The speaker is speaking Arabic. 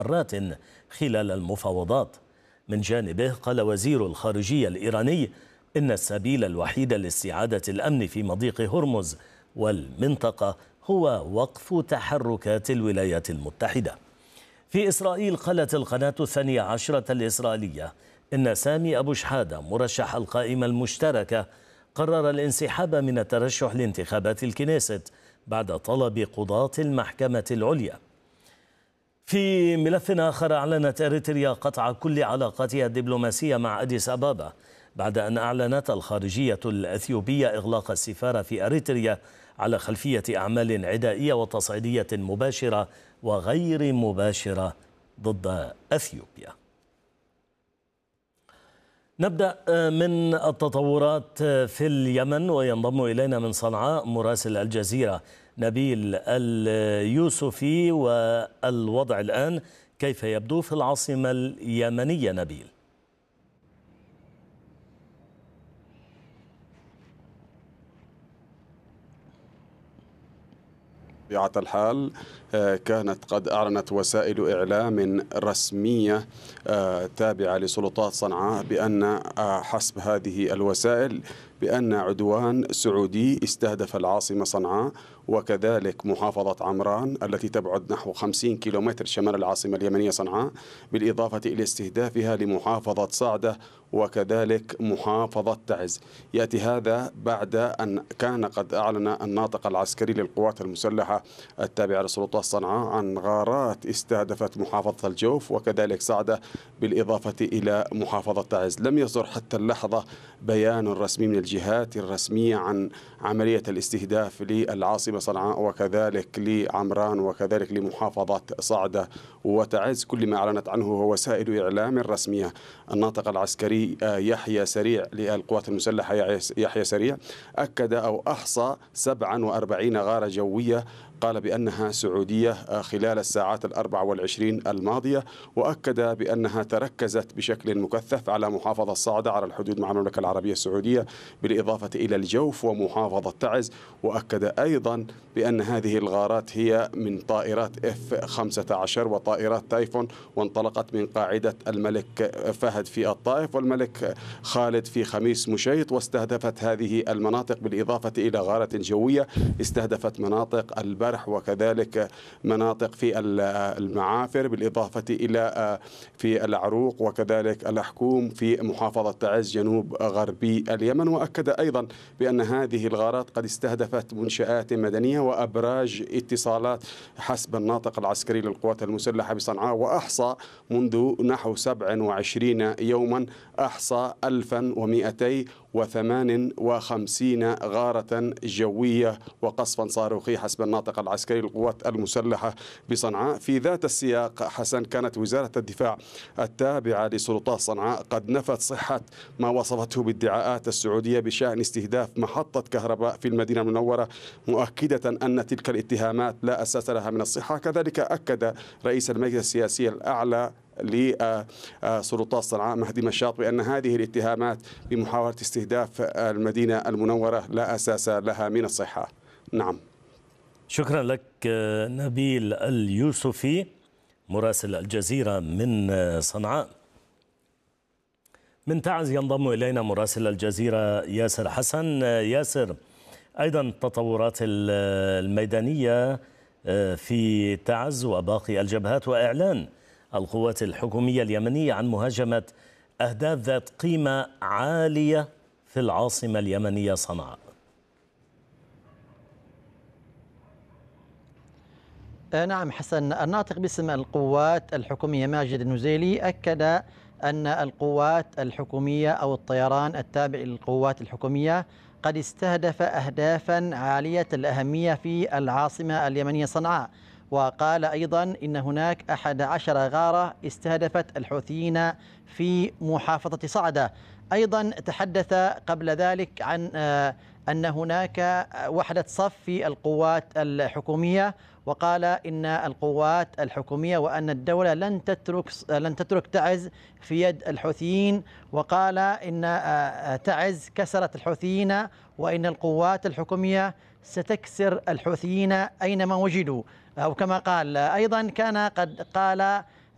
مرات خلال المفاوضات. من جانبه قال وزير الخارجية الإيراني إن السبيل الوحيد لاستعادة الأمن في مضيق هرمز والمنطقة هو وقف تحركات الولايات المتحدة. في إسرائيل قالت القناة 12 الإسرائيلية إن سامي أبو شحادة مرشح القائمة المشتركة قرر الانسحاب من الترشح لانتخابات الكنيست بعد طلب قضاة المحكمة العليا. في ملف آخر، أعلنت إريتريا قطع كل علاقاتها الدبلوماسية مع أديس أبابا بعد أن أعلنت الخارجية الأثيوبية إغلاق السفارة في إريتريا على خلفية أعمال عدائية وتصعيدية مباشرة وغير مباشرة ضد أثيوبيا. نبدأ من التطورات في اليمن، وينضم إلينا من صنعاء مراسل الجزيرة نبيل اليوسفي. والوضع الآن كيف يبدو في العاصمة اليمنية نبيل؟ بطبيعة الحال كانت قد أعلنت وسائل إعلام رسمية تابعة لسلطات صنعاء بأن حسب هذه الوسائل بأن عدوان سعودي استهدف العاصمة صنعاء وكذلك محافظة عمران التي تبعد نحو 50 كيلومتر شمال العاصمة اليمنية صنعاء، بالإضافة إلى استهدافها لمحافظة صعدة وكذلك محافظة تعز. يأتي هذا بعد أن كان قد أعلن الناطق العسكري للقوات المسلحة التابعة لسلطات صنعاء عن غارات استهدفت محافظة الجوف وكذلك صعدة بالإضافة إلى محافظة تعز. لم يصدر حتى اللحظة بيان رسمي من الجهات الرسمية عن عملية الاستهداف للعاصمة صنعاء وكذلك لعمران وكذلك لمحافظة صعدة وتعز. كل ما أعلنت عنه هو وسائل إعلام رسمية. الناطق العسكري يحيى سريع للقوات المسلحة يحيى سريع أكد أو أحصى 47 غارة جوية قال بأنها سعودية خلال الساعات 24 الماضية، وأكد بأنها تركزت بشكل مكثف على محافظة صعدة على الحدود مع المملكة العربية السعودية بالإضافة إلى الجوف ومحافظة تعز. وأكد أيضا بأن هذه الغارات هي من طائرات F-15 وطائرات تايفون، وانطلقت من قاعدة الملك فهد في الطائف والملك خالد في خميس مشيط، واستهدفت هذه المناطق بالإضافة إلى غارة جوية استهدفت مناطق البرح وكذلك مناطق في المعافر بالإضافة إلى في العروق وكذلك الأحكوم في محافظة تعز جنوب غربي اليمن. وأكد أيضا بأن هذه الغارات قد استهدفت منشآت مدنية وأبراج اتصالات حسب الناطق العسكري للقوات المسلحة بصنعاء. وأحصى منذ نحو 27 يوما أحصى 1258 غارة جوية وقصفا صاروخي حسب الناطق العسكري للقوات المسلحة بصنعاء. في ذات السياق حسن، كانت وزارة الدفاع التابعة لسلطات صنعاء قد نفت صحة ما وصفته بالادعاءات السعودية بشأن استهداف محطة كهرباء في المدينة المنورة، مؤكدة أن تلك الاتهامات لا أساس لها من الصحة. كذلك أكد رئيس المجلس السياسي الأعلى لسلطات صنعاء مهدي مشاط بأن هذه الاتهامات بمحاولة استهداف المدينة المنورة لا أساس لها من الصحة. نعم، شكرا لك نبيل اليوسفي مراسل الجزيرة من صنعاء. من تعز ينضم إلينا مراسل الجزيرة ياسر حسن. ياسر، أيضا التطورات الميدانية في تعز وباقي الجبهات، وإعلان القوات الحكومية اليمنية عن مهاجمة أهداف ذات قيمة عالية في العاصمة اليمنية صنعاء. نعم حسن، الناطق باسم القوات الحكومية ماجد النزيلي أكد أن القوات الحكومية أو الطيران التابع للقوات الحكومية قد استهدف أهدافا عالية الأهمية في العاصمة اليمنية صنعاء. وقال أيضا إن هناك 11 غارة استهدفت الحوثيين في محافظة صعدة. أيضا تحدث قبل ذلك عن أن هناك وحدة صف في القوات الحكومية، وقال إن القوات الحكومية وأن الدولة لن تترك تعز في يد الحوثيين. وقال إن تعز كسرت الحوثيين وإن القوات الحكومية ستكسر الحوثيين أينما وجدوا، أو كما قال. أيضا كان قد قال